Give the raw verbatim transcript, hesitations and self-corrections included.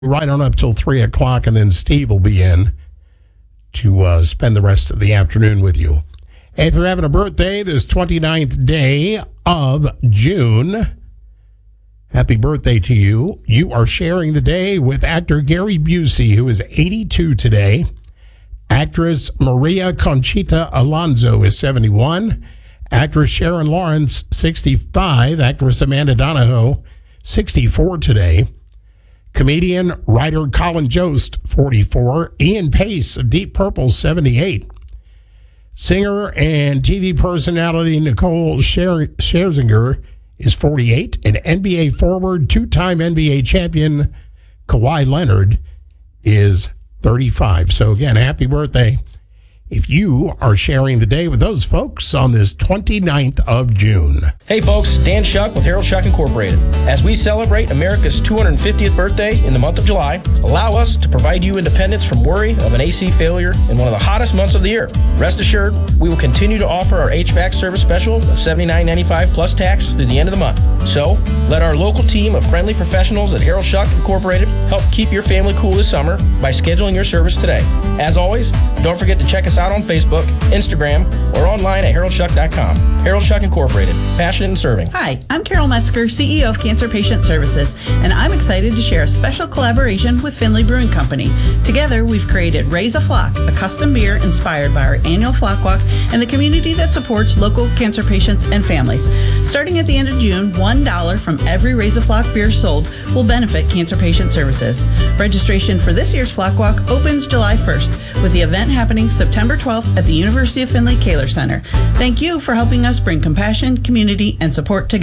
right on up till three o'clock, and then Steve will be in to uh, spend the rest of the afternoon with you. If you're having a birthday this twenty-ninth day of June, happy birthday to you. You are sharing the day with actor Gary Busey, who is eighty-two today. Actress Maria Conchita Alonso is seventy-one. Actress Sharon Lawrence, sixty-five. Actress Amanda Donahoe, sixty-four today. Comedian, writer Colin Jost, forty-four. Ian Pace of Deep Purple, seventy-eight. Singer and T V personality Nicole Scher- Scherzinger is forty-eight. And N B A forward, two-time N B A champion Kawhi Leonard is thirty-five. So again, happy birthday if you are sharing the day with those folks on this twenty-ninth of June. Hey folks, Dan Shuck with Harold Shuck Incorporated. As we celebrate America's two hundred fiftieth birthday in the month of July, allow us to provide you independence from worry of an A C failure in one of the hottest months of the year. Rest assured, we will continue to offer our H V A C service special of seventy-nine ninety-five plus tax through the end of the month. So, let our local team of friendly professionals at Harold Shuck Incorporated help keep your family cool this summer by scheduling your service today. As always, don't forget to check us out on Facebook, Instagram, or online at harold shuck dot com. Harold Shuck Incorporated, passionate in serving. Hi, I'm Carol Metzger, C E O of Cancer Patient Services, and I'm excited to share a special collaboration with Finley Brewing Company. Together, we've created Raise a Flock, a custom beer inspired by our annual Flock Walk and the community that supports local cancer patients and families. Starting at the end of June, one dollar from every Raise a Flock beer sold will benefit Cancer Patient Services. Registration for this year's Flock Walk opens July first, with the event happening September twelfth at the University of Findlay Kaler Center. Thank you for helping us bring compassion, community, and support together.